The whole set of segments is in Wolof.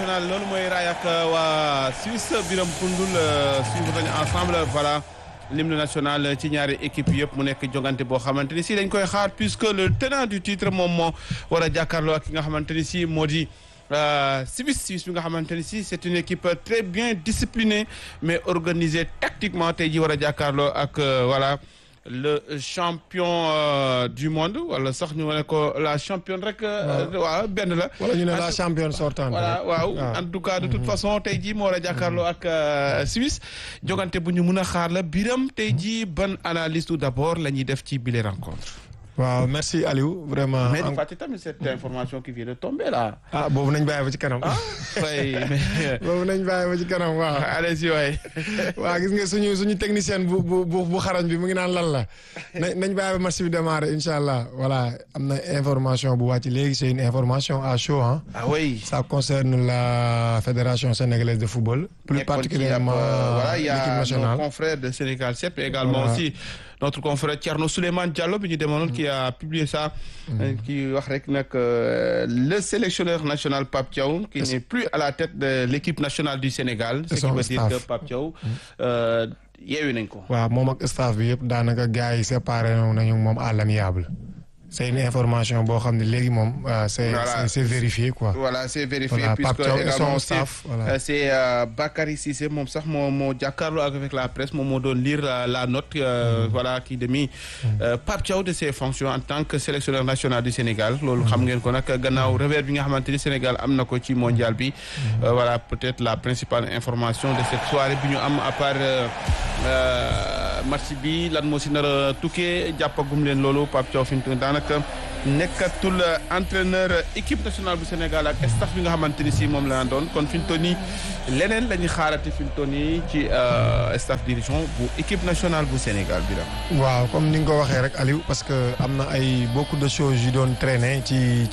national loolu mooy raay ak waa Suisse Biram Koundoul suivre nañu ensemble voilà l'hymne national ci ñaari équipe yëpp mu nekk jongante boo xamante ni si dañ koy xaar puisque le tenant du titre moom moo war a jàkkaarloo ak ki nga xamante ni si moo di Suisse bi nga xamante ni si c'est une équipe très bien disciplinée mais organisée tactiquement tey ji war a jàkkaarloo ak voilà le champion du monde wala sax ñu wane ko la championne rek. waaw benn la. wala ñu ne la championne sortante. voilà waaw en tout cas de toute façon tey jii moo war a jàkkaarloo ak Suisse jogante bu ñu mun a xaar la Biram tey jii ban analyse tout d'abord la ñuy def ci bile rencontre. waaw merci Aliou vraiment. mais di fàtte tamit cette information qui vient de tomber là. ah boobu nañ bàyyi ba ci kanam. oui mais. boobu nañ bàyyi ba ci kanam waaw. allez-y waay. waaw gis nga suñu technicien bu xarañ bi mu ngi naan lan la nañ bàyyi ba match bi démarrer incha allah voilà am na information bu wàcc léegi c'est une information à chaud hein. ah oui. ça concerne la fédération sénégalaise de football. plus particulièrement voilà il y l'équipe a nationale. nos confrères de Sénégal 7 et également Voilà. aussi notre confrère Thierno Souleymane Diallo bi ñu demoon qui a publié ça. qui wax rek nag le sélectionneur national Pape Thiaw qui n'est plus à la tête de l'équipe nationale du Sénégal. ce qui veut dire que Pape Thiaw yeewi nañ ko. waaw moom ak staff bi yëpp daanaka gars yi séparé nañu moom à l'amiable. c'est une information boo xam ne léegi moom c'est vérifié quoi. voilà c'est vérifié Voilà, puisque Pape Thiaw et également son aussi staff, voilà. c'est Bakary Cissé moom sax moo jàkkaarloo avec la presse moom moo doon lire la note voilà qui démit Pape Thiaw de ses fonctions en tant que sélectionneur national du Sénégal loolu xam ngeen ko nag gannaaw revers bi nga xamante ni Sénégal am na ko ci mondial bi voilà peut-être la principale information de cette soirée bi ñu am à part match bi lan moo si nar a tukkee jàppagum leen loolu Pape Thiaw fi mu daanaka nekkatul entraîneur équipe nationale bu Sénégal ak staff bi nga xamante ni si moom la doon kon fi mu toll nii leneen la ñuy xaarati fi mu toll nii ci staff dirigeant bu équipe nationale bu Sénégal bi la. waaw comme ni nga ko waxee rek Aliou parce que am na ay beaucoup de choses yu doon traîner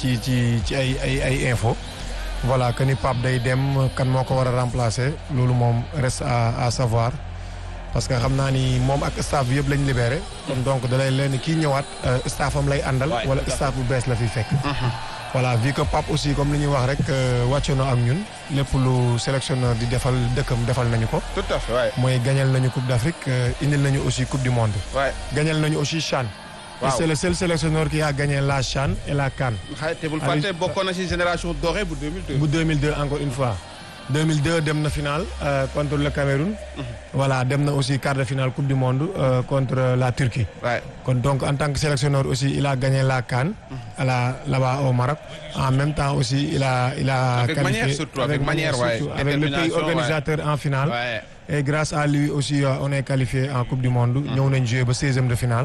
ci ay info voilà que ni Pape day dem kan moo ko war a remplacer loolu moom reste à savoir. parce que xam naa ni moom ak staff bi yëpp lañ libéré. kon donc da lay leen kii ñëwaat staffam lay àndal. wala staff bu bees la fi fekk. voilà vu que Pape aussi comme li ñuy wax rek wàcce na ak ñun lépp lu sélectionneur di defal dëkkam defal nañu ko. tout à fait waay. mooy gañal nañu coupe d'Afrique indil nañu aussi coupe du monde. waay gañal nañu aussi CHAN. waaw et c'est le seul sélectionneur qui a gagné la CHAN et la CAN. xëy te bul fàtte bokkoon na ci génération dorée bu 2002. bu 2002 encore une fois. 2002 dem na finale contre le Cameroun. voilà dem na aussi quart de finale coupe du monde contre la Turquie. Ouais. kon donc en tant que sélectionneur aussi il a gagné la CAN. là-bas au Maroc. en même temps aussi il a avec qualifié manière surtout avec manière surtout, ouais. avec le pays organisateur en finale. Ouais. et grâce à lui aussi on est qualifié en coupe du monde. ñëw nañ jouer ba 16e de finale.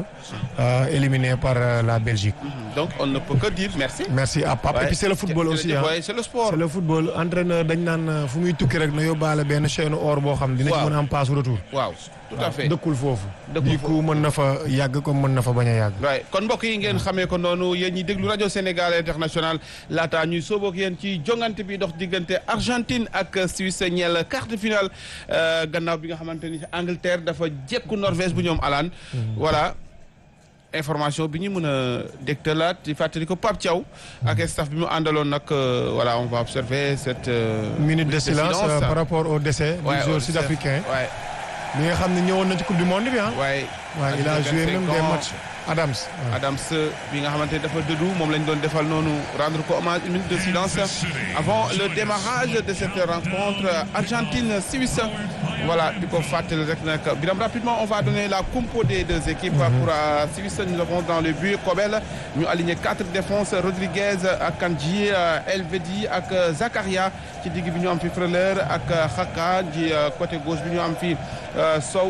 éliminé par la Belgique. donc on ne peut que dire merci. merci à Pape. Ouais. et puis c'est le football aussi hein. Ouais, c'est le sport. c'est le football entraîneur dañ naan fu muy tukki rek na yóbbaale benn chaîne or boo xam dina ci mën a am passe retour. waaw tout à fait. dëkkul foofu. Dëkkul du coup mën na fa yàgg comme mën na fa bañ a yàgg. waaye kon mbokk yi ngeen xamee ko noonu yéen ñi déglu rajo Sénégal international laata ñuy sóoboo ak yéen ci jongante bi dox diggante Argentine ak Suisse ñeel quart de finale gannaaw bi nga xamante ni Angleterre dafa jekku Norvège bu ñoom alaan voilà information bi ñu mën a dégtalaat di fàttali ko Pape Thiaw ak staff bi mu àndaloon nag voilà on va observer cette minute de silence par rapport au décès du joueur sud-africain. ouais. bi nga xam ne ñëwoon na ci coupe du monde bi ah. waaye waaw il a joué même des matchs. Adams. Adams bi nga xamante ne dafa dëddu moom lañ doon defal noonu rendre ko hommage une minute de silence avant le démarrage de cette rencontre Argentine-Suisse voilà di ko fàttali rek nag Biram rapidement on va donner la compo des deux équipes pour Suisse nous avons dans le but Kobel ñu aligné 4 défenses Rodriguez ak Kandji Elvedi ak Zakaria ci digg bi ñu am fi Freuler ak Xhaka ci côté gauche bi ñu am fi Sow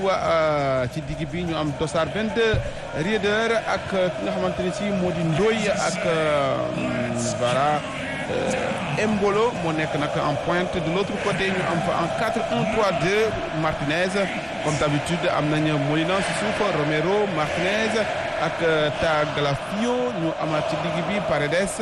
ci digg bi ñu am Dossard 22 Rieder ak ki nga xamante ne si moo di Ndoye ak voilà Embolo moo nekk nag en pointe de l'autre côté ñu am fa en 4-1-3-2 Martinez comme d'habitude am nañu Molina si suuf Romero Martinez ak Tagliafico ñu amaat ci digg bi Paredes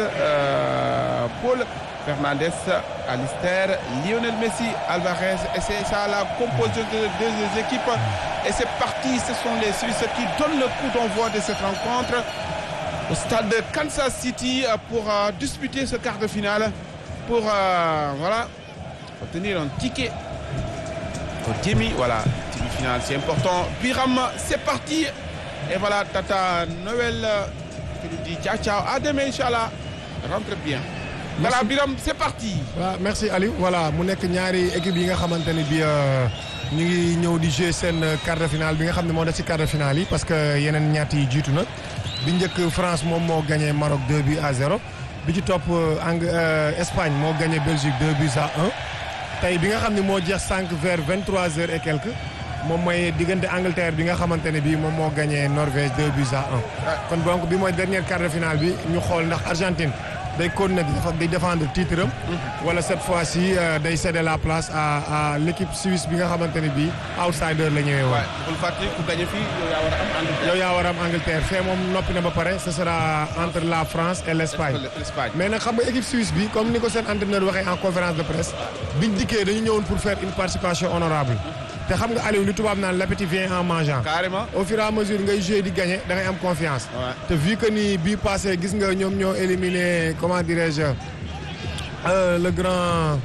Paul Fernandes Alister Lionel Messi Alvarez et c'est ça la composition de deux équipes et c'est parti ce sont les Suisses qui donnent le coup d'envoi de cette rencontre au stade de Kansas City pour disputer ce quart de finale pour voilà obtenir un ticket au demi. Voilà, demi-finale, c'est important. Biram, c'est parti. Et voilà, Tata Noël qui nous dit ciao, ciao. À demain, Inch'Allah. Rentre bien. Voilà, Biram, c'est parti. waaw merci Aliou voilà mu nekk ñaari équipe yi nga xamante ne bi ñu ngi ñëw di jouer seen quart de finale bi nga xam ne moo def ci quart de finale yi parce que yeneen ñaat yi jiitu na bi njëkk France moom moo gagné Maroc 2-0 bi ci topp Espagne moo gagné Belgique 2-1 tey bi nga xam ne moo jeex 5 vers 23h et quelques moom mooy diggante Angleterre bi nga xamante ne bii moom moo gagné Norvège 2-1 kon donc bi mooy dernière quart de finale bi ñu xool ndax Argentine day continuer di défendre titre am wala cette fois-ci day céder la place à l'équipe suisse bi nga xamante ne bii outsider la ñëwee woon. bul fàtte ku gagné fii yow yaa war a am Angleterre. yow yaa war a am Angleterre fee moom noppi na ba pare ce sera entre la France et l'Espagne. mais nag xam nga équipe suisse bi comme ni ko seen entraîneur waxee en conférence de presse biñ dikkee dañu ñëwoon pour faire une participation honorable te xam nga Aliou li tubaab naan l'appétit vient en mangeant. Carrément. au fur et à mesure ngay jouer di gagner da ngay am confiance. te vu que ni bii passé gis nga ñoom ñoo éliminé comment dirais-je le grand.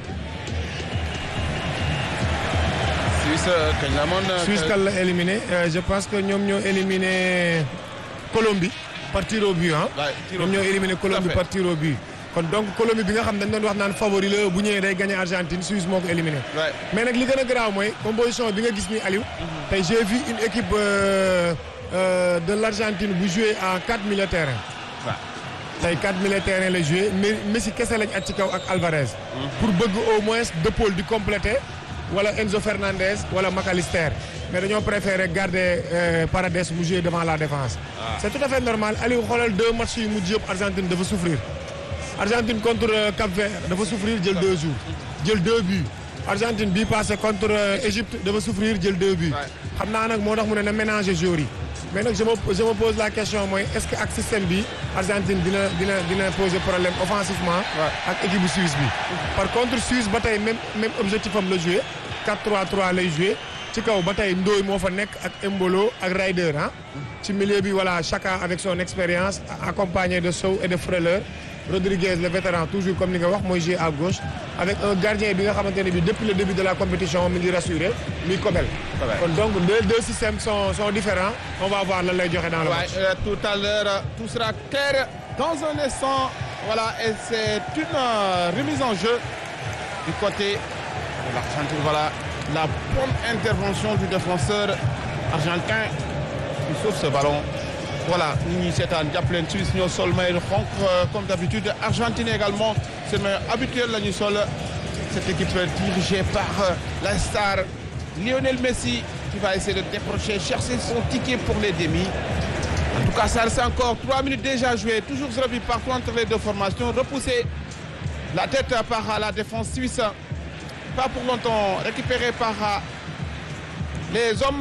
Suisse kañ la amoon. Suisse kan la éliminé je pense que ñoom ñoo éliminé Colombie par tir au but ah. ñoom ñoo éliminé Colombie par tir au but. kon donc Colombie bi nga xam dañ doon wax naan favori la bu ñëwee day gagné Argentine Suisse moo ko éliminé. mais nag li gën a garaaw mooy composition bi nga gis ni Aliou. tey j'ai vu une équipe de l'Argentine bu jouer en 4 milieux de terrain. tey 4 milieux de terrain la joué Messi kese lañ at ci kaw ak Alvarez. pour bëgg au moins De Paul di compléter wala Enzo Fernandez wala McAllister mais dañoo préféré garder Paredes mu jouer devant la défense. c'est tout à fait normal Aliou xoolal 2 matchs yu mujj yëpp Argentine dafa souffrir. Argentine contre Cap-Vert dafa souffrir jël 2 jours jël 2 buts Argentine bii passé contre Égypte dafa souffrir jël 2 buts xam naa nag moo tax mu ne na ménager joueurs yi mais nag je me pose la question mooy est-ce que ak système bi Argentine dina poser problème offensivement ak équipe bu Suisse bi par contre Suisse ba tey même objectif am la jouer 4-3-3 lay jouer ci kaw ba tey Ndoye moo fa nekk ak Embolo ak Ryder ah ci milieu bi voilà chacun avec son expérience accompagné de Sow et de Freuler Rodriguez le vétéran toujours comme ni nga wax mooy jouer à gauche avec un gardien bi nga xamante ne bi depuis le début de la compétition mi ngi rassuré muy Kobel. kon donc les deux systèmes sont différents on va voir lan lay joxe dans le match. tout à l'heure tout sera clair dans un instant voilà et c'est une remise en jeu du côté de l'Argentine. Voilà la bonne intervention du défenseur argentin qui sauve ce ballon. Voilà nit ñi seetaan jàpp leen Suisse ñoo sol maillot xonk comme d'habitude Argentine également c'est maillot habituel la ñu sol cette équipe dirigée par la star Lionel Messi qui va essayer de décrocher chercher son ticket pour les demi. En tout cas ça reste encore 3 minutes déjà jouées toujours 0 but partout entre les deux formations repoussé la tête par la défense suisse pas pour longtemps récupéré par les hommes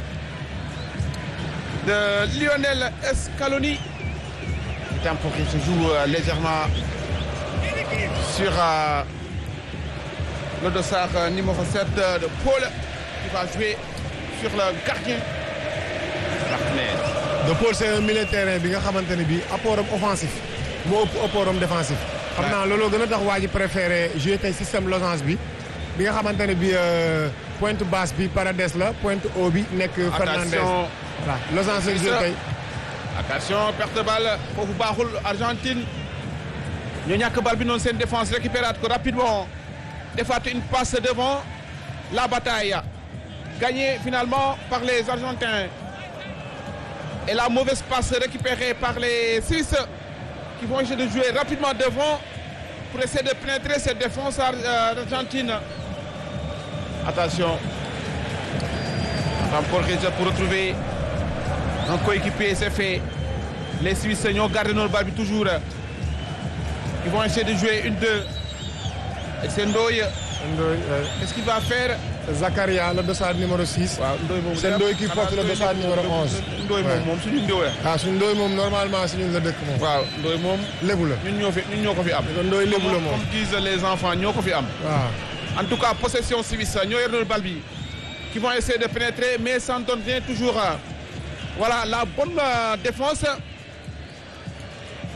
de Lionel Scaloni. Le temps pour qu'il se joue légèrement sur le dossard numéro 7 de Paul qui va jouer sur le gardien Martinez. De Paul c'est un milieu de terrain bi nga xamante ne bii apport am offensif moo ëpp apport am défensif. xam naa looloo gën a tax waa ji préféré jouer tey système losange bi nga xamante ne bii pointe basse bi Paredes la pointe haut bi nekk Fernandez. voilà losange la joué tey. attention perte de balle foofu baaxul Argentine ñoo ñàkk bal bi noonu seen défense récupéraat ko rapidement defaat une passe devant la bataille gagnée finalement par les Argentins et la mauvaise passe récupérée par les Suisses qui vont essayer de jouer rapidement devant pour essayer de pénétrer cette défense argentine. Attention encore pour retrouver un coéquipier, c'est fait. Les Suisses ñoo gardé notre balle toujours. Ils vont essayer de jouer 1-2. Et c'est Ndoye. Qu'est-ce qu'il va faire? Zakaria le dossard numéro 6. waaw Ndoye moom c'est Ndoye qui porte le dossard numéro 11. Ndoye moom suñu Ndoye. suñu Ndoye moom normalement suñu la dëkk moom. waaw Ndoye moom. lébu la ñun ñoo ko fi am. Ndoye lébu la moom comme disent les enfants ñoo ko fi am. waaw. En tout cas possession suisse ñoo yor bal bi. Qui vont essayer de pénétrer mais ça ne donne rien toujours. Voilà la bonne défense.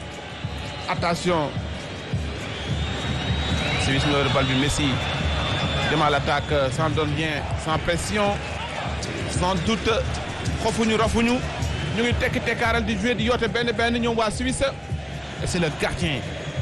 Attention. Suisse ñoo yor bal bi Messi. Demain l'attaque s'en donne bien, sans pression, sans doute. Xofuñu rafuñu ñu ngi tekki tekkaaral di jouer di yoote benn ñoom waa Suisse et c'est le gardien.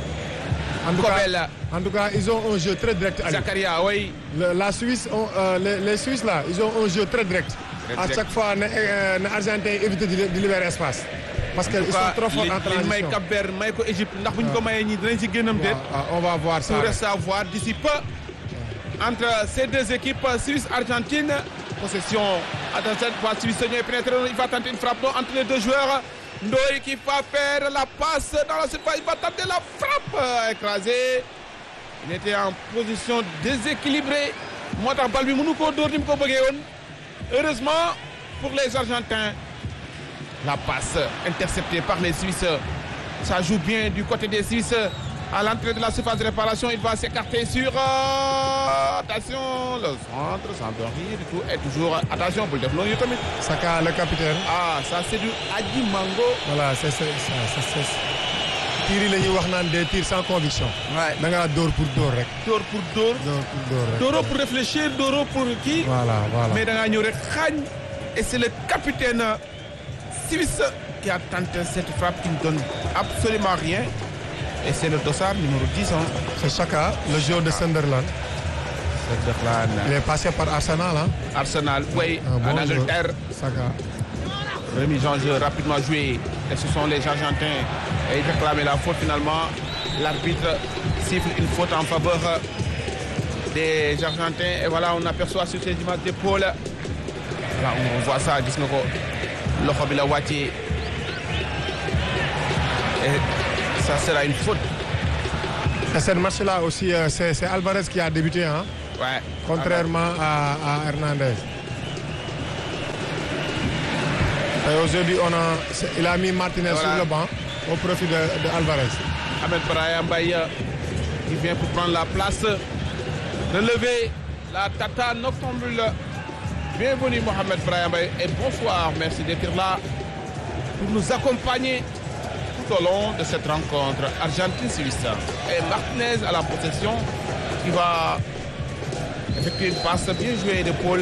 En tout cas, ils ont un jeu très direct. Zakaria, oui. La Suisse, les Suisses là, ils ont un jeu très direct. À chaque fois, les Argentins évitent de libérer espace. Parce qu'ils sont trop forts en transition. May Cap-Vert, may ko Égypte ndax bu ñu ko mayee ñii dinañ ci génnam déet. On va voir ça. Tout reste à voir d'ici peu entre ces deux équipes Suisse-Argentine. Possession. Attention, la Suisse est pénétrée. Il va tenter une frappe entre les deux joueurs. Ndoye qui va faire la passe dans la surface. Il va tenter la frappe écrasée. Il était en position déséquilibrée. Moo tax bal bi mënu koo dóor ni mu ko bëggee woon. Heureusement pour les Argentins, la passe interceptée par les Suisses. Ça joue bien du côté des Suisses. À l'entrée de la surface de réparation, il va s'écarter sur... attention, le centre, sans rien du tout. Et toujours, attention, pour le développement, tamit. Saka, le capitaine. Ah, ça c'est du Adi Mango. Voilà, c'est ça. Tirs yi la ñuy wax naan des tirs sans conviction. Ouais. Da ngaa dóor pour dóor rek. Dóor pour dóor. Dóor pour dóor rek. Dóoro pour réfléchir, dóoro pour kii. Voilà. Mais da ngaa ñëw rek xaañ. Et c'est le capitaine suisse qui a tenté cette frappe qui ne donne absolument rien. Et c'est le dossard numéro 10. C'est Saka, le joueur de Sunderland. Il est passé par Arsenal. Arsenal, oui, en Angleterre. Saka. Remise en jeu, rapidement joué. Et ce sont les Argentins. Et ils réclament la faute finalement. L'arbitre siffle une faute en faveur des Argentins. Et voilà, on aperçoit sur ces images d'épaule. Là, on voit ça, gis nga ko loxo bi la wàccee. Et ça sera une faute. Et ce match-là aussi, c'est Alvarez qui a débuté, hein? Ouais. Contrairement à Hernandez. Et aujourd'hui, il a mis Martinez sur le banc au profit de Alvarez. Ahmed Brahim Mbaye qui vient pour prendre la place. Relever la tata noctambule. Bienvenue Mohamed Brahim Mbaye et bonsoir. Merci d'être là pour nous accompagner tout au long de cette rencontre Argentine-Suisse. Et Martinez à la possession qui va effectuer une passe bien jouée d'épaule.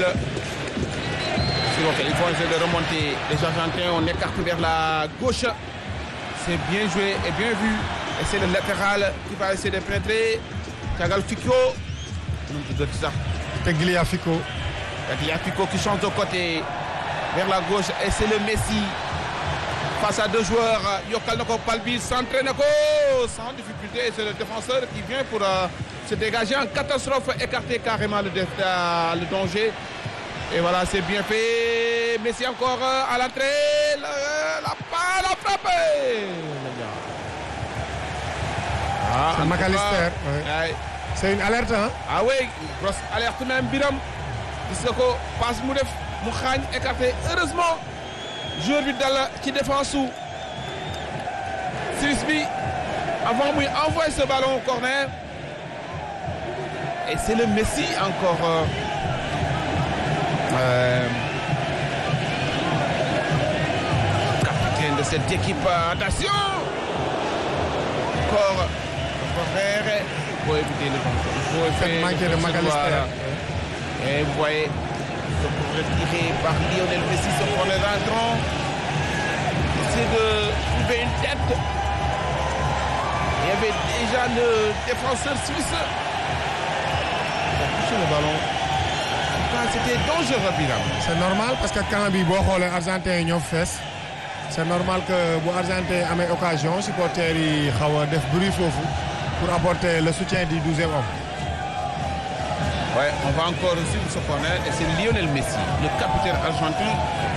Ils vont essayer de remonter. Les Argentins, on écarte vers la gauche. C'est bien joué et bien vu. Et c'est le latéral qui va essayer de pénétrer. Tagliafico. Tagliafico. Tagliafico qui change de côté vers la gauche. Et c'est le Messi. Face à deux joueurs. Yokal Noko Palbi s'entraîne sans difficulté. Et c'est le défenseur qui vient pour se dégager en catastrophe. Écarter carrément le danger. Et voilà, c'est bien fait. Messi encore à l'entrée. La frappe. C'est McAllister. Ouais. C'est une alerte, hein? Ah oui, grosse alerte même, Biram. Gis nga ko passe mu def mu xaañ écarté. Heureusement, joueur bi dal ci défense su Suisse bi avant muy envoyer ce ballon au corner. Et c'est le Messi encore. Capitaine de cette équipe. Attention. Encore Ferrer pour éviter le danger. Il faut faire de McAllister. Et vous voyez, se pour retirer par Lionel Messi ce corner d'entrant. C'est de trouver une tête. Il y avait déjà le défenseur suisse. Il a touché le ballon. C'était dangereux, Biram. C'est normal parce que quand bi boo xoolee Argentin yi ñoo fees c'est normal que bu Argentin amee occasion supporters yi xaw a def bruit foofu pour apporter le soutien du 12e homme. Ouais, on va encore suivre ce corner et c'est Lionel Messi, le capitaine argentin.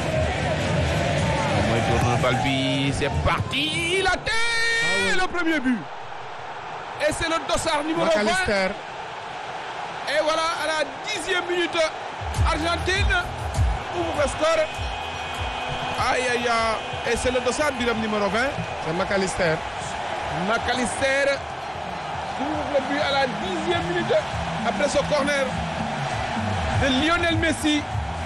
Balbi, c'est parti, la tête, le premier but. Et c'est le dossard numéro 20. Et voilà, à la 10e minute, Argentine ouvre le score. Aïe, aïe, aïe. Et c'est le dossard numéro 20. C'est McAllister. McAllister ouvre le but à la 10e minute. Après ce corner de Lionel Messi.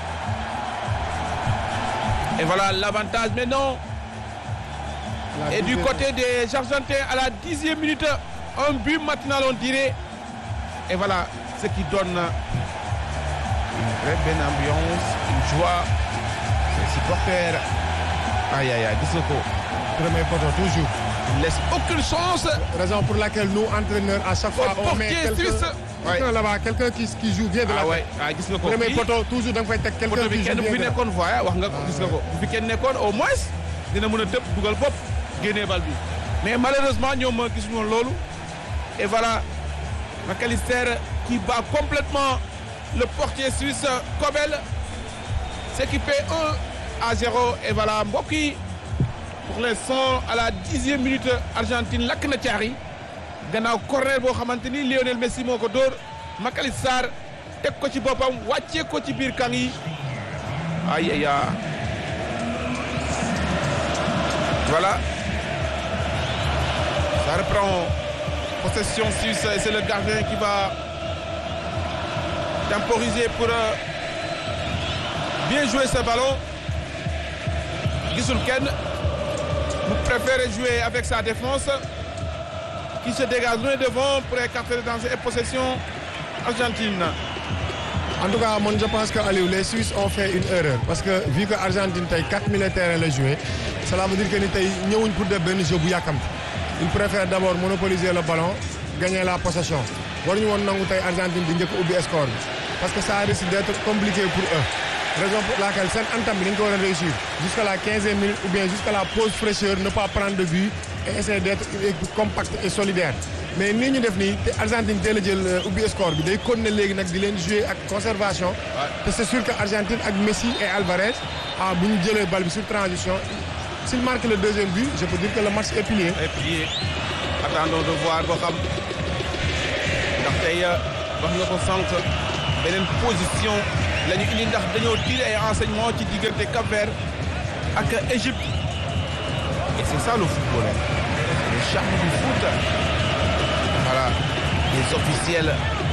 Et voilà l'avantage maintenant. Et du côté des Argentins à la 10e minute, un but matinal on dirait. Et voilà ce qui donne une très belle ambiance, une joie. Les supporters. Aïe, aïe, aïe, gis nga ko. Premier poteau toujours. Il laisse aucune chance. Raison pour laquelle nous, entraîneurs, à chaque fois, on met quelqu'un là-bas, quelqu'un qui joue bien de la ouais. Ah, gis nga ko. premier poteau toujours da nga fay teg quelqu'un qui joue bien de la bu fi nekkoon voie wax nga ko gis nga ko. Bu fi kenn nekkoon au moins dina mën a tëb dugal bopp génnee bal bi. Mais malheureusement ñoom gis nga loolu. Et voilà McAllister qui bat complètement le portier suisse Kobel. C'est qui fait 1-0. Et voilà mbokk yi. Pour l'instant à la 10e minute Argentine lakk na caari gannaaw corner boo xamante ni Lionel Messi moo ko dóor McAllister teg ko ci boppam wàccee ko ci biir kang yi ay ay voilà ça reprend possession suisse et c'est le gardien qui va temporiser pour bien jouer ce ballon gisul kenn. Vous préférez jouer avec sa défense qui se dégage loin devant pour écarter le danger et possession argentine. En tout cas, moi je pense que Aliou, les Suisses ont fait une erreur parce que vu que Argentine tey 4 militaires la joué, cela veut dire que ni tey ñëwuñ pour def benn jeu bu yàkkamti. Ils préfèrent d'abord monopoliser le ballon, gagner la possession. Waruñu woon nangu tey Argentine di njëkk ubbi score bi parce que ça risque d'être compliqué pour eux. Raison pour laquelle seen entame bi dañ ko war a réussir jusqu'à la 15e minute ou bien jusqu'à la pause fraîcheur ne pas prendre de but et essayer d'être une équipe compacte et solidaire mais nii ñu def nii te Argentine teel a jël ubbi score bi day continuer léegi nag di leen jouer ak conservation te c'est sûr que Argentine ak Messi et Alvarez bu ñu jëlee bal bi sur transition s'il marque le deuxième but je peux dire que le match est plié. Attendons de voir boo xam ndax tey wax nga ko sànq beneen position la ñu indi ndax dañoo tirer ay enseignements ci diggante Cap-Vert ak Égypte et c'est ça le football le charme du foot voilà les officiels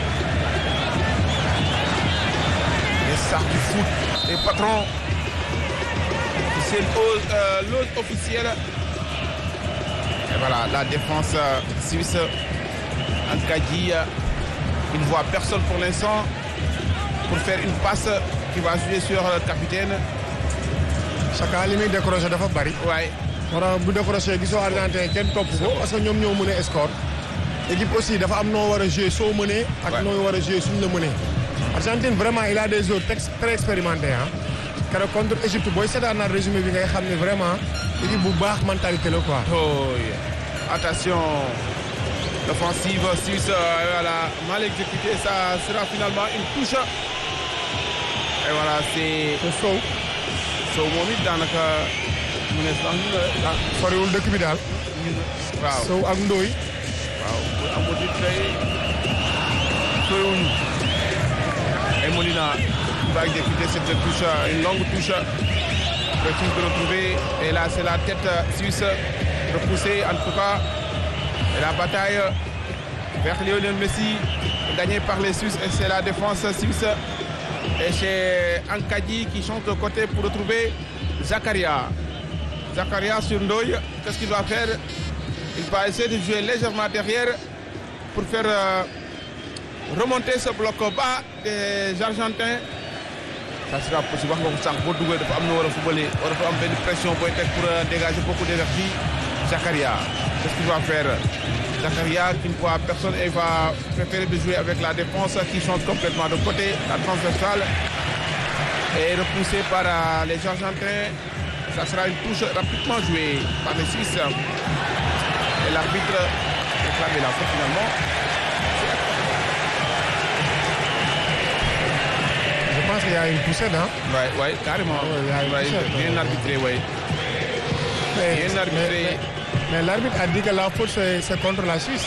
les stars du foot les patrons c'est l'autre officiel et voilà la défense suisse Ankadji il ne voit personne pour l'instant pour faire une passe qui va jouer sur le capitaine. Chaka li muy décroché dafa bari. waay. war bu décroché gisoo Argentin kenn topp ko parce que ñoom ñoo mën a score. équipe aussi dafa am noo war a jouer soo mënee. ak noo war a jouer suñ la mënee. Argentine vraiment il a des joueurs très expérimentés ah. keroog contre Égypte booy seetaan naa résumé bi ngay xam ne vraiment équipe bu baax mentalité la quoi. oh attention. L'offensive suisse voilà mal exécutée ça sera finalement une touche. Et voilà c'est Sow moom it daanaka mu ne sax soriwul dëkk bi daal. waaw Sow ak Ndoye. waaw pour amati tey soriwuñu. Et Molina va exécuter cette touche une longue touche. Peut-il de retrouver et là c'est la tête suisse repoussée en tout cas. Et la bataille vers Lionel Messi gagnée par les Suisses et c'est la défense suisse. Et c'est Ankadji qui change de côté pour retrouver Zakaria. Zakaria sur Ndoye, qu'est-ce qu'il va faire? Il va essayer de jouer légèrement derrière pour faire remonter ce bloc bas des Argentins. Ça sera possible wax nga ko sànq boo duggee dafa am na war a footballer war a am benn pression booy teg pour dégager beaucoup d'énergie. Zakaria, qu'est-ce qu'il va faire? Zakaria qui ne voit personne et va préférer de jouer avec la défense qui change complètement de côté, la transversale est repoussée par les Argentins. Ça sera une touche rapidement jouée par les Suisses. Et l'arbitre réclame la faute finalement. Je pense qu'il y a une poussette hein. Ouais, carrément. Bien arbitré, oui. Bien arbitré. Mais l'arbitre a dit que la faute c'est contre la Suisse.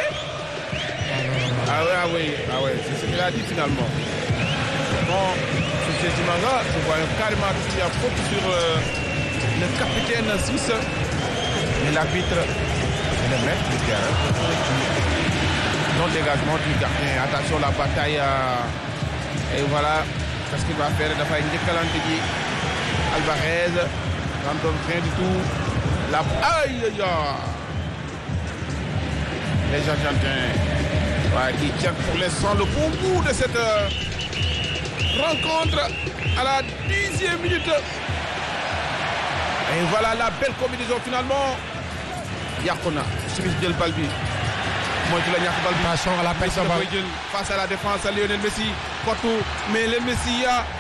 Ah oui, c'est ce qu'il a dit finalement. Bon, sur ces images-là, je vois carrément qu'il y a faute sur le capitaine suisse. Mais l'arbitre, c'est le maître du terrain. Non dégagement du gardien. Attention la bataille. Et voilà, qu'est-ce qu'il va faire? Il va faire une Kalantegui. Alvarez, n'en donne rien du tout. La... Aïe, aïe, aïe. Les Argentins Ouais, qui tient pour l'instant le bon bout de cette rencontre à la 10e minute. Et voilà la belle combinaison finalement. Yakona, Smith jël bal bi. Mooy ci la ñàkk bal bi. Attention à la perte de balle. Face à la défense à Lionel Messi. Porto, mais le Messi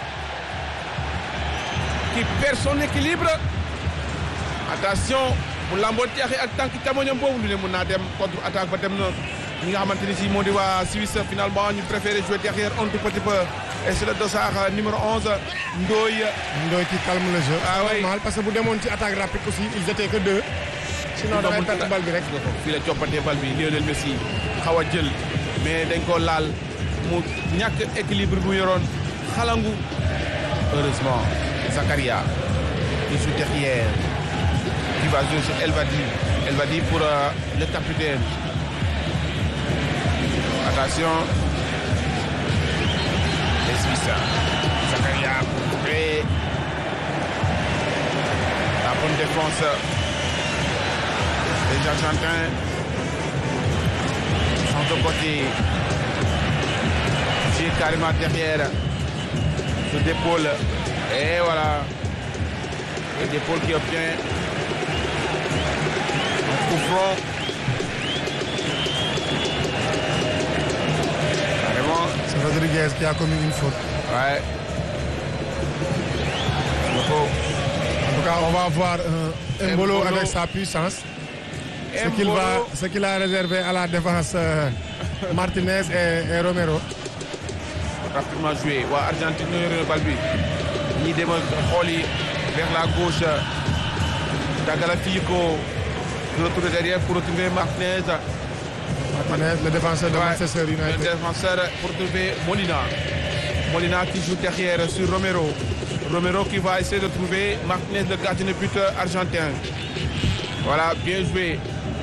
qui perd son équilibre. Attention, bu lamboon teexee ak tànk càmmoñam boobu lu ne mën naa dem contre attaque ba dem na. ñi nga xamante ni si moo di waa Suisse finalement ñu préféré jouer derrière un tout petit peu. Et c'est le dossard numéro 11 Ndoye. Ndoye qui calme le jeu. Ah oui, normal parce que bu demoon ci attaque rapide aussi ils étaient que 2. sinon dafay perte bal bi rek. fii la coppatee bal bi Lionel Messi xaw a jël mais dañ ko laal mu ñàkk équilibre bu yoroon xalangu. Heureusement Zakaria qui joue derrière qui va jouer sur Elvadi pour le capitaine. Attention les Suisses. Zakaria et la bonne défense les Argentins sont de côté. J'ai carrément derrière le d'épaule. Et voilà. Le d'épaule qui obtient un coup franc. Carrément. C'est Rodriguez qui a commis une faute. Ouais. En tout cas, on va voir Embolo avec sa puissance. Ce qu'il a réservé à la défense Martinez et Romero. Rapidement joué. Waa Argentine ñoo yore bal bi. ñi dem xool yi vers la gauche. Tagliafico retourner derrière pour retrouver Martinez. Martinez, le défenseur de Manchester United. Le défenseur pour retrouver Molina. Molina qui joue derrière sur Romero. Romero qui va essayer de trouver Martinez, le gardien de but argentin. Voilà, bien joué.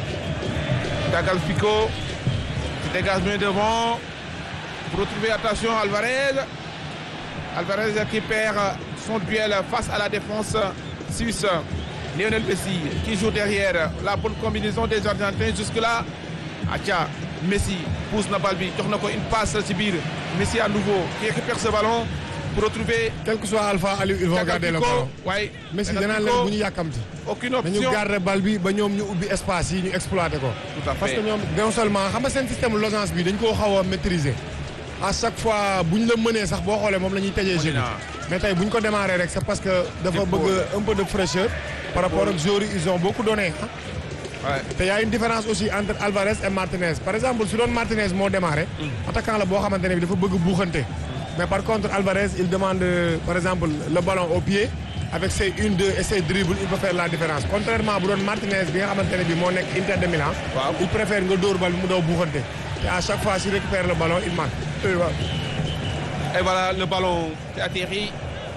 Tagliafico qui dégage bien devant pour retrouver, attention, Alvarez. Alvarez qui perd son duel face à la défense suisse. Lionel Messi qui joue derrière. La bonne combinaison des Argentins jusque-là. Atia, Messi pousse na balle bi, jox na ko une passe ci biir. Messi à nouveau qui récupère ce ballon pour retrouver. Quel que soit Alpha Aliou, ils vont garder le ballon. Ouais. Messi danaa leen bu ñu yàkkamti. Aucune option. dañu garder bal bi ba ñoom ñu ubbi espace yi ñu exploiter ko. Tout à fait. Parce que ñoom non seulement xam nga seen système losange bi dañ koo xaw a maîtriser. À chaque fois bu ñu la mënee sax boo xoolee moom la ñuy tëjee jeu bi. Mais tey bu ñu ko démarrer rek c'est parce que dafa bëgg un peu de fraîcheur par rapport ak joueurs yi ils ont beaucoup donné. Ouais. te y a une différence aussi entre Alvarez et Martinez par exemple su doon Martinez moo démarré. attaquant la boo xamante ne bi dafa bëgg buuxante. mais par contre Alvarez il demande par exemple le ballon au pied avec ses 1-2 et ses dribbles il peut faire la différence contrairement bu doon Martinez bi nga xamante ne bi moo nekk Inter de Milan. Waaw. il préfère nga dóor bal bi mu daw buuxante. te à chaque fois s'il récupère le ballon il marque. Et voilà le ballon qui atterrit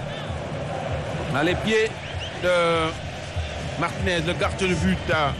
dans les pieds de Martinez, le gardien de but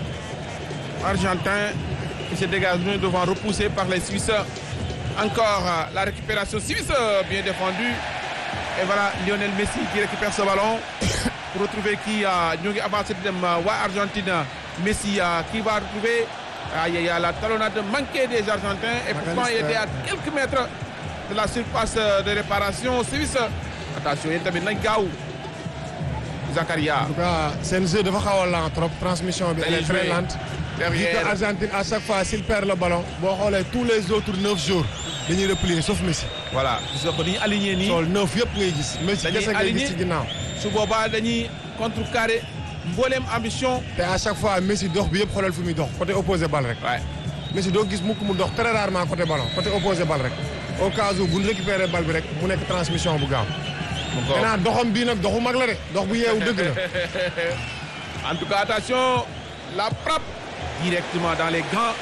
argentin qui se dégage bien devant, repoussé par les Suisses. Encore la récupération suisse bien défendue. Et voilà Lionel Messi qui récupère ce ballon pour retrouver qui ñoo ngi avancé di dem waa Argentine. Messi qui va retrouver il y a la talonnade manquée des Argentins et pourtant il était à quelques mètres de la surface de réparation suisse. Attention yéen tamit nañ gaaw Zakaria. En tout cas seen jeu dafa xaw a lent trop transmission bi elle est très lente. Derrière Argentine à chaque fois s'il perd le ballon boo xoolee tous les autres 9 jours dañuy replier sauf Messi. voilà gis nga ko dañuy aligné nii. sol 9 yëpp ngay gis. Messi kese ngay gis ci ginnaaw. su boobaa dañuy contrecarrer mbooleem ambition. te à chaque fois Messi dox bi yëpp xoolal fi muy dox côté opposé bal rek. waay Messi doo gis mukk mu dox très rarement côté ballon côté opposé bal rek. au cas où bu ñu récupéré bal bi rek mu nekk transmission bu gaaw. maintenant doxam bii nag doxu mag la de dox bu yeewu dëgg la. En tout cas attention la frappe directement dans les gants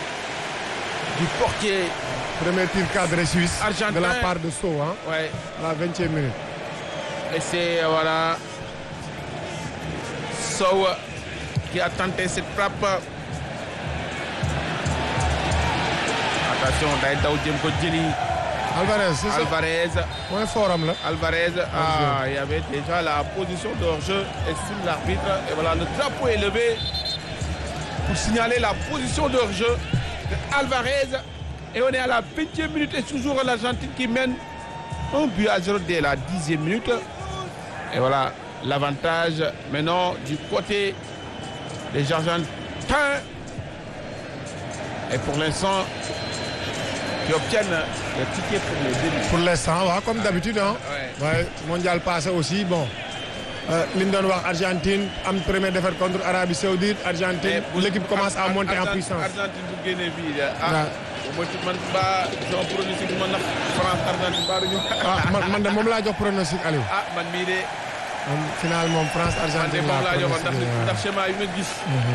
du portier. Premier tir cadré suisse. Argentin. De la part de Sow hein. Ouais. À la 20e minute. Et c'est voilà Sow qui a tenté cette frappe. Attention day daw jëm ko jëli. Alvarez c'est ça. Alvarez. mooy forum la. Alvarez, il y avait déjà la position de hors-jeu, estime l'arbitre. Et voilà, le drapeau est levé pour signaler la position de hors-jeu de Alvarez. Et on est à la 20e minute et toujours l'Argentine qui mène 1-0 dès la 10e minute. Et voilà l'avantage maintenant du côté des Argentins. Et pour l'instant, qui obtiennent le ticket pour le début. Pour l'instant, ouais, comme d'habitude. Hein. Ouais, mondial passé aussi, bon. Li ñu doon wax Argentine am première défaite contre Arabie Saoudite. Argentine l'équipe commence à monter en puissance. Argentine bu génnee fii de man ba sama pronostic man nag France Argentine ba ñu. Man de moom laa jox pronostic Aliou. Man mii de. Final moom France Argentine moom laa joxoon ndax schéma yi nga gis.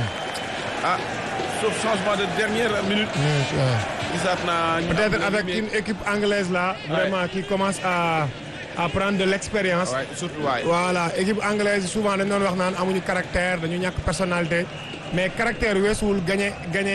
Sauf changement de dernière minute. gisaat naa peut-être avec une équipe anglaise là. Vraiment qui commence à prendre de l'expérience. Surtout voilà équipe anglaise souvent dañu doon wax naan amuñu caractère dañu ñàkk personnalité mais caractère weesuwul gagné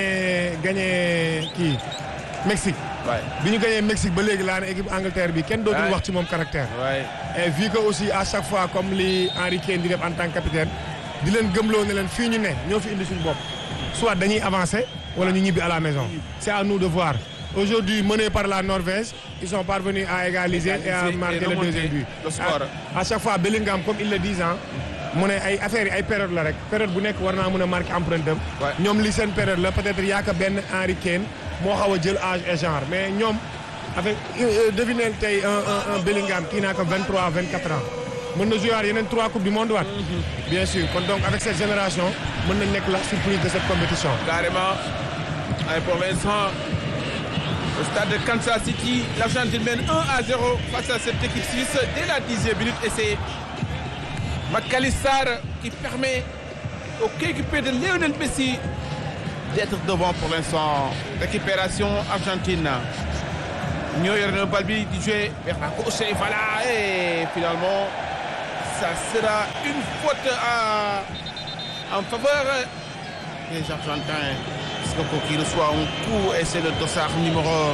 kii Mexique. bi ñu gagné Mexique ba léegi laa ne équipe Angleterre bi kenn dootul wax ci moom caractère. et vu que aussi à chaque fois comme li Henry Kane di def en tant que capitaine di leen gëmloo ne leen fii ñu ne ñoo fi indi suñu bopp soit dañuy avancer wala ñu ñibbi à la maison. C'est à nous de voir. Aujourd'hui, menés par la Norvège, ils sont parvenus à égaliser et à marquer le deuxième but. À chaque fois, Bellingham, comme ils le disent, mu ne ay affaire yi ay période la rek période bu nekk war naa mën a marqué empreinte am. ñoom li seen période la peut-être yaa ko benn Henry Kane moo xaw a jël âge et genre mais ñoom avec devinez tey un Bellingham kii naa ko 23 24 ans mën na jouer yeneen 3 coupes du monde waat. bien sûr kon donc avec cette génération mën nañ nekk la surprise de cette compétition. Carrément ay pour l'instant au stade de Kansas City, l'Argentine mène 1-0 face à cette équipe suisse dès la 10e minute et c'est McAllister qui permet au coéquipier de Lionel Messi d'être devant pour l'instant. Récupération argentine. Ñoo yor na bal bi di jouer vers la gauche et voilà et finalement ça sera une faute en faveur des Argentins. Qui reçoit un coup et c'est le dossard numéro.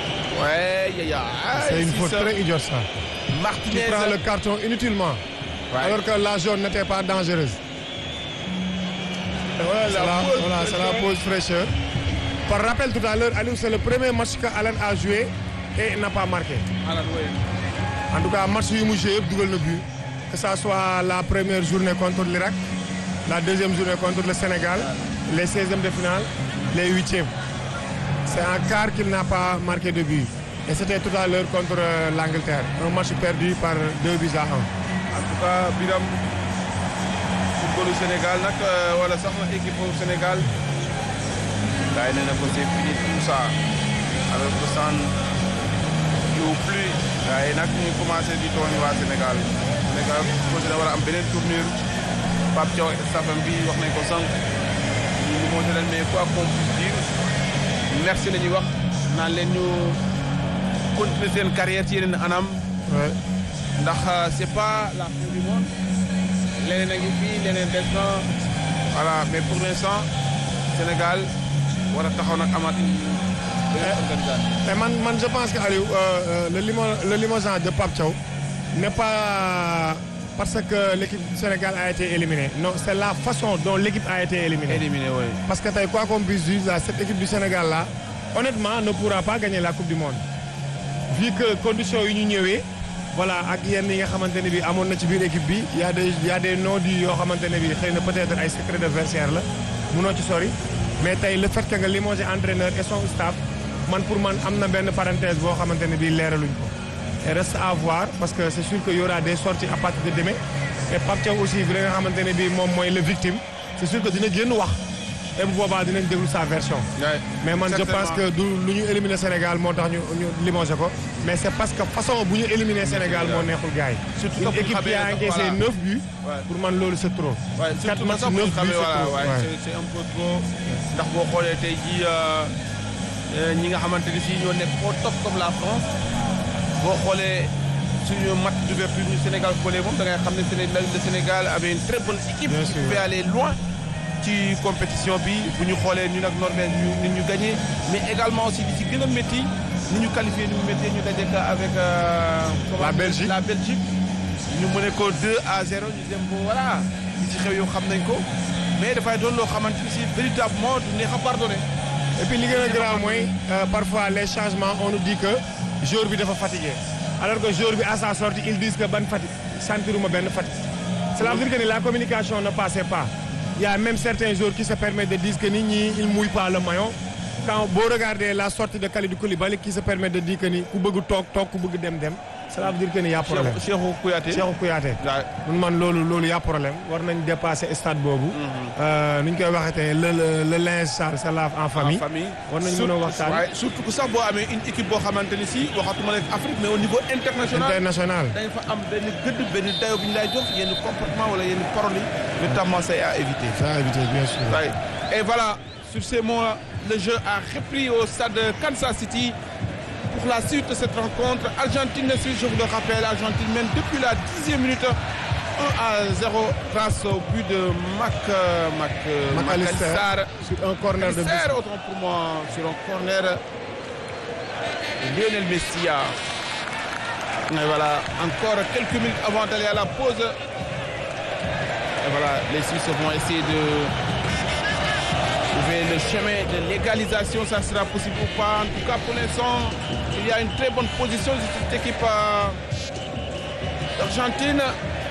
C'est une faute très idiote ça. Martinez qui prend le carton inutilement. Alors que la jaune n'était pas dangereuse. Voilà, c'est la pause fraîcheur. Par rappel tout à l'heure, Aliou, c'est le premier match que Alan a joué et n'a pas marqué. En tout cas, match yu mu joué yëpp dugal na but. Que ça soit la première journée contre l'Irak, la deuxième journée contre le Sénégal, les 16e de finale, les 8e. C'est en quart qu'il n'a pas marqué de but. Et c'était tout à l'heure contre l'Angleterre. Un match perdu par 2-1. En tout cas, Biram, football au Sénégal, wala sax na équipe au Sénégal. Gars yi nee na ko c'est fini tout ça. Alors que ça ne joue plus. Gars yi nag ñu commencé di tooñ waa Sénégal. Sénégal posé na war a am beneen tournure. Pape Thiaw stafam bi wax nañ ko sànq. ñu moo leen mais quoi qu'on puisse dire merci la ñuy wax naan leen ñu continuer seen carrière ci yeneen anam. ndax c'est pas la fin du monde leneen a ngi fii leneen des na voilà mais pour l'instant Sénégal war a taxaw nag amaat beneen organisation. mais man je pense que Aliou le limogeage de Pape Thiaw n'est pas parce que l'équipe du Sénégal a été éliminée. Non, c'est la façon dont l'équipe a été éliminée. Oui. Parce que quoi qu'on puisse dire, cette équipe du Sénégal là, honnêtement, ne pourra pas gagner la Coupe du Monde. Vu que conditions yi ñu ñëwee, voilà ak yenn yi nga xamante ne bi amoon na ci biir équipe bi y a des non-dits yoo xamante ne bi xëy na peut-être ay secret de vestiaire la munoo ci sori mais tey le fait que nga limogé entraîneur et son staff pour man am na benn parenthèse boo xamante ne bi leeraluñ ko. Et reste à voir parce que c'est sûr qu'il y aura des sorties à partir de demain et Pape Thiaw aussi bi nga xamante ne bii moom mooy le victime c'est sûr que dina génn wax et bu boobaa dinañ déglu sa version. mais man je pense que du lu ñu éliminer Sénégal moo tax ñu limogé ko mais c'est parce que façon bu ñu éliminer Sénégal moo neexul gars yi. surtout une équipe qui a encaissé 9 buts. pour man loolu c'est trop. 4 matchs 9 buts c'est un peu trop ndax boo xoolee tey jii ñi nga xamante ni si ñoo nekk au top comme la France. boo xoolee suñu match d'ouverture du Sénégal xoolee moom da ngay xam ne le Sénégal avait une très bonne équipe. qui pouvait aller loin ci compétition bi bu ñu xoolee ñun ak Norvège ni ñu gagné mais également aussi di ci gën a métti ni ñu qualifié ni mu métti ñu daje avec la Belgique ñu mëne ko 2-0 ñu dem ba voilà li ci xew yow xam nañ ko mais dafay doon loo xamante ni si véritablement du neex a pardonné et puis li gën a grave mooy parfois les changements on nous dit que joueur bi dafa fatigué alors que joueur bi à sa sortie ils disent que ban fatigue sentiruma benn fatigue. Cela veut dire que la communication ne passait pas. Il y a même certains joueurs qui se permettent de dire que nit ñi il mouille pas le maillot. Quand boo regardez la sortie de Kalidou Koulibaly qui se permet de dire que ni ku bëgg toog ku bëgg dem. Cela veut dire que ni y a problème. Cheikhou Kouyaté. man loolu y a problème war nañ dépasser stade boobu. nu ñu koy waxatee le linge sale se lave en famille. war nañ mën a waxtaan. surtout que sax boo amee une équipe boo xamante ni si waxatuma rek Afrique mais au niveau international. dañ fa am benn gëdd benn dayo bi ñu lay jox yenn comportement wala yenn paroles yi. notamment c'est à éviter. C'est à éviter bien sûr. Et voilà sur ces mots le jeu a repris au stade de Kansas City. Pour la suite de cette rencontre, Argentine-Suisse, je vous le rappelle, Argentine mène depuis la 10e minute 1-0 grâce au but de Mac Allister sur un corner de Messi. Autant pour moi, sur un corner de Lionel Messi. Et voilà, encore quelques minutes avant d'aller à la pause. Et voilà, les Suisses vont essayer de trouver le chemin de l'égalisation, ça sera possible ou pas. En tout cas, pour l'instant, il y a une très bonne position de cette équipe d'Argentine.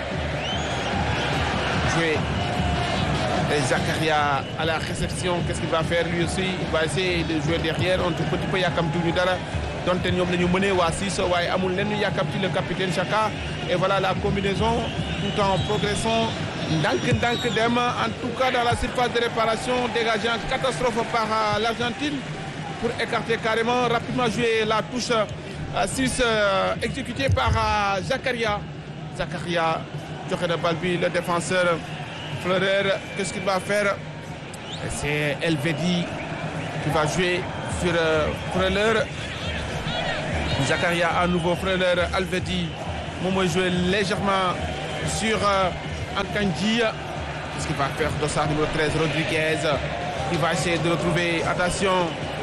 Jouer. Et Zakaria à la réception, qu'est-ce qu'il va faire lui aussi? Il va essayer de jouer derrière. Un tout petit peu Yakamtou Nidara. Donc, nous avons mené à 6. Amoul Yakamtou, le capitaine Chaka. Et voilà la combinaison tout en progressant. En tout cas dans la surface de réparation, dégagée en catastrophe par l'Argentine pour écarter carrément, rapidement jouer la touche suisse exécutée par Zakaria. Zakaria, Jochen Balbi, le défenseur Fleurer, qu'est-ce qu'il va faire? C'est Elvedi qui va jouer sur Fleurer. Zakaria à nouveau, Fleurer, Elvedi. Momo joue légèrement sur Akanji. Qu'est-ce qu'il va faire? Dossard numéro 13, Rodriguez. Il va essayer de retrouver. Attention.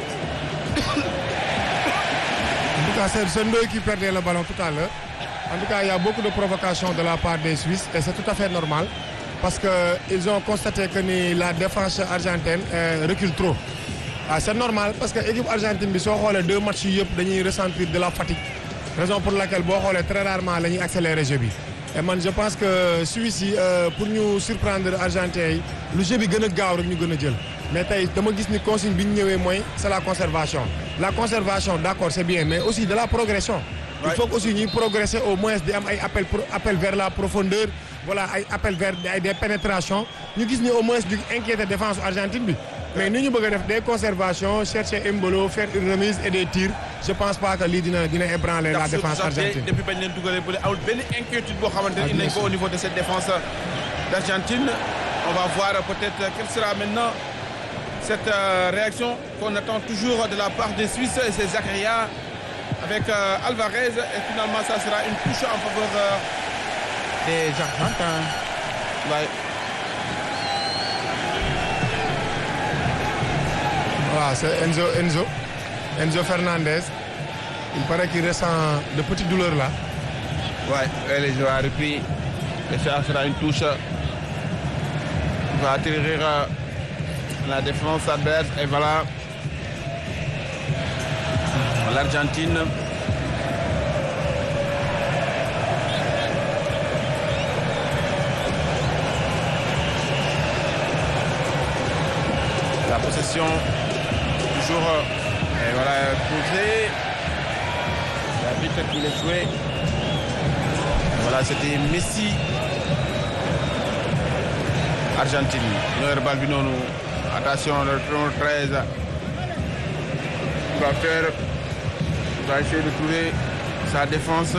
En tout cas, c'est Ndoye qui perdait le ballon tout à l'heure. En tout cas, il y a beaucoup de provocations de la part des Suisses et c'est tout à fait normal parce qu'ils ont constaté que la défense argentine recule trop. C'est normal parce que l'équipe argentine, si on regarde 2 matchs, ils ressentir de la fatigue. Raison pour laquelle très rarement ils accélèrent le jeu. Et man, je pense que Suisse pour nous surprendre Argentin le jeu bi gëna gaaw rek ñu gëna jël mais tay dama gis ni consigne bi ñu ñëwé moy c'est la conservation d'accord c'est bien mais aussi de la progression. Il faut aussi ñuy progresser au moins di am ay appel vers la profondeur voilà ay appel vers des pénétrations ñu gis ni au moins du inquiéter défense argentine bi mais ni ñu bëgg def des conservations chercher Embolo faire une remise et des tirs je pense pas que lii dina ébranler la défense argentine. Depuis bañ leen dugalee bu amul benn inquiétude boo xamante ne nañ ko au niveau de cette défense d'Argentine. On va voir peut-être quelle sera maintenant cette réaction qu'on attend toujours de la part des Suisses et c'est Zakaria avec Alvarez et finalement ça sera une touche en faveur des Argentins. Ouais. Voilà, c'est Enzo Fernandez. Il paraît qu'il ressent de petites douleurs là. Ouais, les joueurs a repris. Et ça sera une touche. Il va atterrir la défense adverse. Et voilà. L'Argentine. La possession. Toujours. Et voilà, posé. L'arbitre qui l'a joué. Voilà, c'était Messi. Argentine. Leur balle du nonou. Attention, le numéro 13. Il va faire. Il va essayer de trouver sa défense.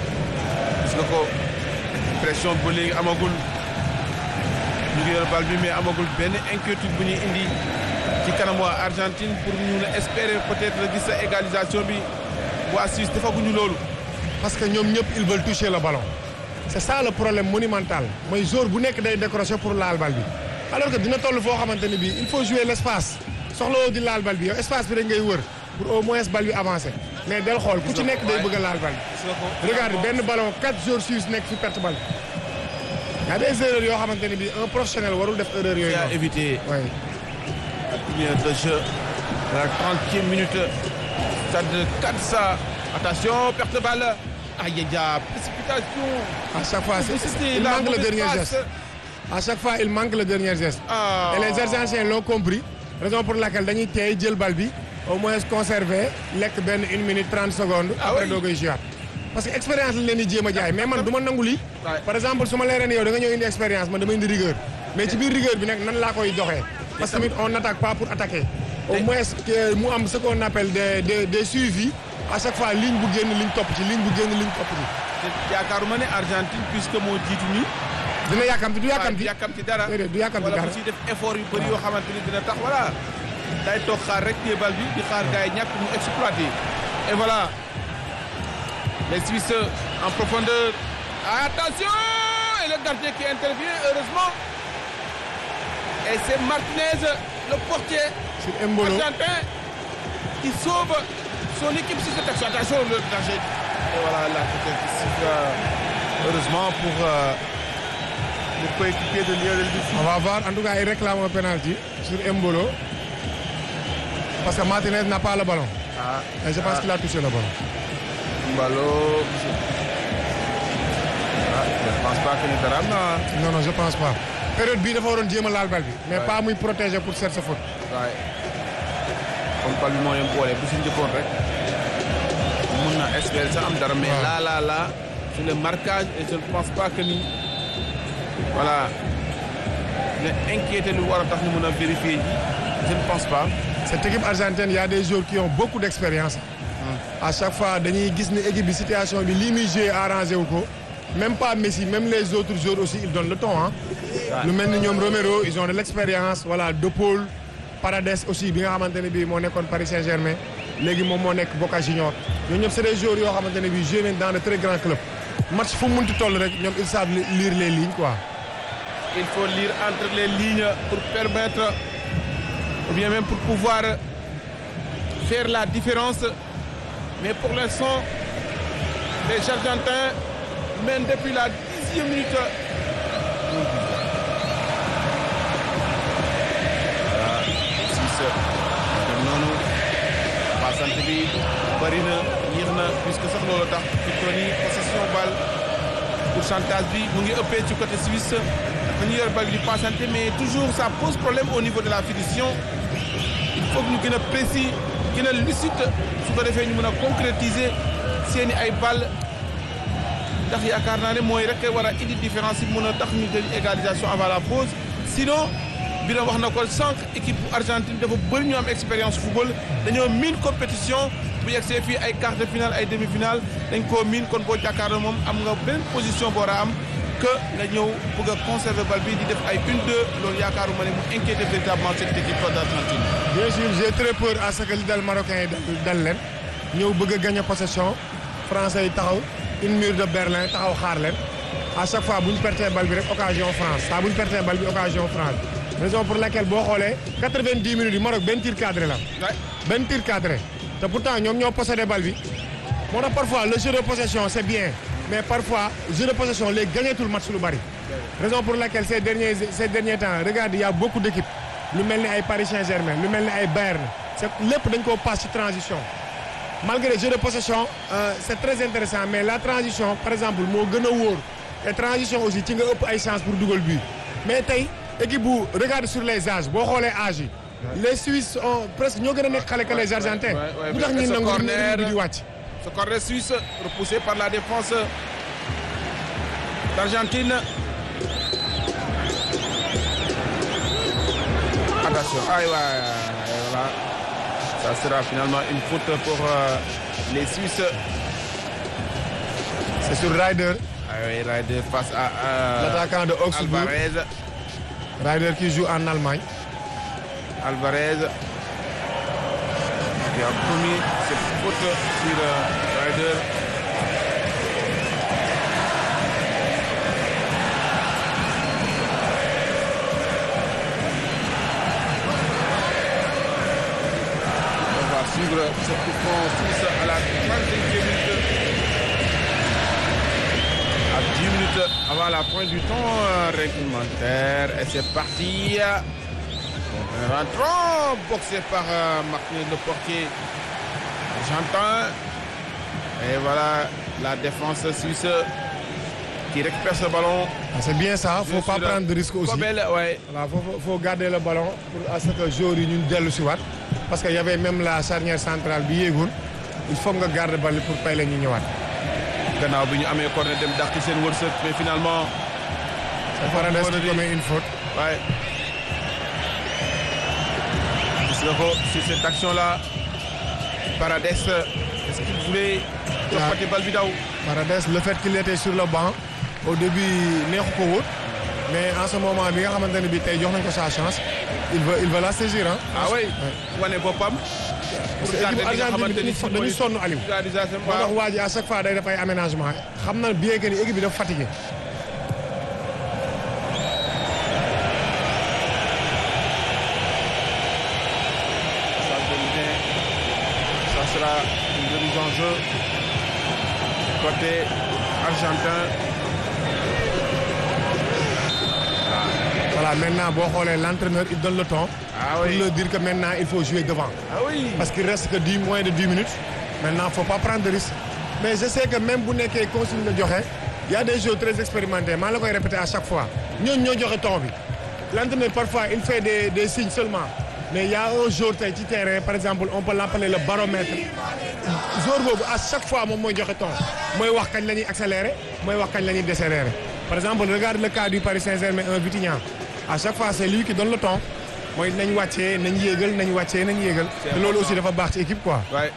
Pression bowling Amagul. Nous avons le balle mais Amagul ben inquiétude bu ñuy indi ci kanam waa Argentine pour ñu espérer peut-être gis sa égalisation bi waa Suisse defaguñu loolu. Parce que ñoom ñëpp ils veulent toucher le ballon. C'est ça le problème monumental mooy joueur bu nekk day décrocher pour laal bal bi alors que dina toll foo xamante ne bii il faut jouer l'espace soxlawoo di laal bal bi yow espace bi dañ ngay wër pour au moins bal bi avancer mais del xool ku ci nekk day bëgg a laal bal bi. Regarde benn ballon 4 joueurs suisses nekk fi perte bal bi. Y a des erreurs yoo xamante ne bii un professionnel warul def erreur yooyu. Éviter. Oui. La première de jeu La 30e minute. Stade Katsa. Attention, perte de balle. Aïe, aïe, aïe, précipitation. À chaque fois, il la manque le mauvaise dernier passe. geste. À chaque fois, il manque le dernier geste. Ah. Et les Argentins l'ont compris. Raison pour laquelle dañuy tey jël bal bi au moins conserver lekk benn 1 minute 30 secondes. Après doo koy jouer. Parce que expérience lañ leen di jéem a jaay mais man du ma nangu lii. Par exemple su ma leeree ne yow da nga ñëw indi expérience man dama indi rigueur. Mais ci biir rigueur bi nag nan laa koy doxee. Parce que tamit on n'attaque pas pour attaquer. Au moins que mu am ce qu'on appelle des suivis. À chaque fois ligne bu génn ligne topp ci ligne bu génn ligne topp ci. yaakaaruma ne Argentine puisque moo jiitu nii. dina yàkkamti du yàkkamti yàkkamti dara. déedéet du yàkkamti dara wala bu ciy def effort yu bëri yoo xamante ni dina tax voilà. day toog xaar rek téye bal bi di xaar gars yi ñàkk mu exploité. et voilà les Suisses en profondeur. Attention et le gardien qui intervient heureusement. Et c'est Martinez le portier argentin qui sauve son équipe sur cette action. Attention le danger. Et voilà la tête qui siffle heureusement pour le coéquipier de Lionel Messi. On va voir en tout cas il réclame un penalty sur Embolo parce que Martinez n'a pas le ballon. Et je pense qu'il a touché le ballon. Embolo. Je pense pas que ni dara am na. Non je pense pas. Période bii dafa waroon jéem a laal bal bi. mais pas muy protéger pour faire sa faute. waaye comme bal bi moo leen boole bu si njëkkoon rek mun na espérer sax am dara. mais là sur le marquage et je ne pense pas que ni voilà ne inquiété lu war a tax ñu mun a vérifier ji je ne pense pas. Cette équipe argentine il y a des joueurs qui ont beaucoup d'expérience. À chaque fois dañuy gis ne équipe bi situation bi lii muy jouer arrangé wu ko. Même pas Messi, même les autres joueurs aussi, ils donnent le ton. Hein. Le même ñoom Romero, ils ont de l'expérience. Voilà, De Paul, Paredes aussi, bi nga xamante ne bii moo nekkoon Paris Saint-Germain. Léegi moom moo nekk Boca Juniors. ñoom ñëpp c'est des joueurs yoo xamante ne bii joué nañ dans de très grands clubs. Match fu mu munti toll rek ñoom ils savent lire les lignes quoi. Il faut lire entre les lignes pour permettre, ou bien même pour pouvoir faire la différence. Mais pour l'instant, les Argentins mènent depuis la 10e minute. Voilà, 6 noonu passante bi bëri na yéex na puisque sax loolu tax ci chronique possession balle pourcentage bi mu ngi ëppee ci côté suisse dafa ñu yor balle di passante mais toujours ça pose problème au niveau de la finition. Il faut que ñu gën a précis gën a lucide su ko defee ñu mën a concrétiser seeni ay balle. ndax yaakaar naa ne mooy rek war a indi différence yi mën a tax ñu jël égalisation avant la pause sinon bi na wax na ko sànq équipe bu Argentine dafa bëri ñu am expérience football dañoo miin compétition bu yegsee fii ay quart de finale ay demi-finale dañ koo miin kon boo jàkkaarloo moom am nga benn position boo war a am que nga ñëw bëgg a conserver bal bi di def ay 1-2 loolu yaakaaruma ne mu inquiété véritablement cette équipe d'Argentine. Bien sûr j'ai très peur à ce que li dal Marocains yi dal leen ñëw bëgg a gagner possession français yi taxaw. Une mur de Berlin taxaw xaar leen à chaque fois bu ñu pertee bal bi rek occasion France saa bu ñu pertee bal bi occasion France raison pour laquelle boo xoolee 90 minutes yi Maroc benn tir cadré la. benn tir cadré te pourtant ñoom ñoo possédé bal bi moo tax parfois le jeu de possession c'est bien mais parfois jeu de possession léegi gagnetul match lu bari. raison pour laquelle ces derniers temps regarde il y a beaucoup d'équipes lu mel ni ay Paris Saint-Germain lu mel ni ay Bayern c'est lépp dañ koo passe ci transition. Malgré le jeu de possession c'est très intéressant mais la transition par exemple moo gën a wóor et transition aussi ci nga ëpp ay chance pour dugal but mais tey équipe bu regarde sur les âges boo xoolee âge yi les Suisses ont presque ñoo gën a nekk xale que les Argentins. bu tax ñuy nangu rythme di wàcc. Ce corner suisse repoussé par la défense d'Argentine. Attention, voilà. Ça sera finalement une faute pour les Suisses. C'est sur Ryder. Ah oui, Ryder face à l'attaquant de Augsbourg. Alvarez. Ryder qui joue en Allemagne. Alvarez qui a commis cette faute sur Ryder. Suivre ce coup franc suisse à la 35e minute. À 10 minutes avant la fin du temps réglementaire. Et c'est parti. Donc Rentrant, boxé par Martinez, le portier argentin. Et voilà la défense suisse qui récupère ce ballon. C'est bien ça, faut pas prendre de risque aussi. Kobel, ouais. Voilà, faut garder le ballon pour à ce que joueurs yi ñu dellu si waat parce que y avait même la charnière centrale bi yéegul il faut nga garder ball pour pay la ñu ñëwaat. Gannaaw bi ñu amee corner dem dàq seen wërsëg mais finalement. Paredes qui commet une faute. Ouais. Gis nga ko sur cette action là Paredes est-ce qu'il voulait joxati bal bi daw. Paredes le fait qu'il était sur le banc au début neexu ko woon mais en ce moment bi nga xamante ne bi tey jox nañ ko sa chance il veut la saisir hein. Ah oui wane boppam. pour garder li nga xamante ni dañu sonn Aliou. moo tax waa ji à chaque fois day def ay aménagement xam na bien que ni équipe bi dafa fatigué. Ça sera une remise en jeu côté argentin. Voilà, maintenant boo xoolee l'entraîneur il donne le ton. Ah oui. Pour leur dire que maintenant il faut jouer devant. Ah oui. Parce qu'il reste que moins de 10 minutes. Maintenant faut pas prendre de risque. Mais je sais que même bu nekkee consigne la joxe y a des joueurs très expérimentés maa la koy répéter à chaque fois ñooñu ñoo joxe ton bi. L'entraîneur parfois il fait des signes seulement. Mais il y a un jour tey ci terrain par exemple on peut l'appeler le baromètre. Jour boobu à chaque fois moom mooy joxe ton mooy wax kañ la ñuy accélérer mooy wax kañ la ñuy décélérer. Par exemple regarde le cas du Paris Saint-Germain un Vitinha à chaque fois c'est lui qui donne le ton mooy nañ wàccee nañ yéegal nañ wàccee nañ yéegal. te loolu aussi dafa baax ci équipe quoi. Ouais.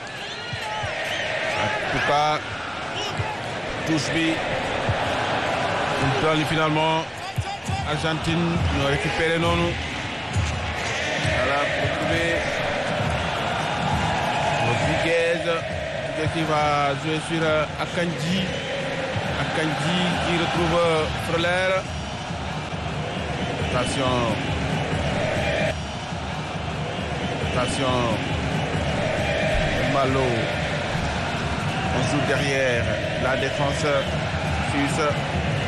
En tout cas touche bi ñu toll finalement Argentine ñoo récupéré noonu. Voilà pour trouver Rodriguez qui va jouer sur Akanji. Akanji qui retrouve Freuler. Attention Malo. On joue derrière la défense suisse.